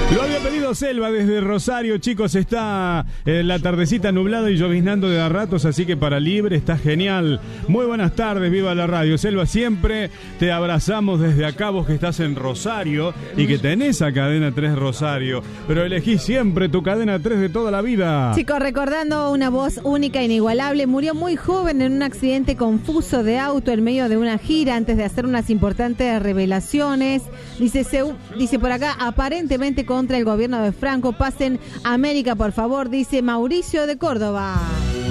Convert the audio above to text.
Lo había pedido Selva desde Rosario, chicos, está la tardecita nublada y lloviznando de a ratos, así que para libre está genial. Muy buenas tardes, viva la radio. Selva, siempre te abrazamos desde acá, vos que estás en Rosario y que tenés a Cadena 3 Rosario, pero elegís siempre tu Cadena 3 de toda la vida. Chicos, recordando una voz única e inigualable, murió muy joven en un accidente confuso de auto en medio de una gira antes de hacer unas importantes revelaciones. Dice por acá, aparentemente contra el gobierno de Franco. Pasen América, por favor, dice Mauricio de Córdoba.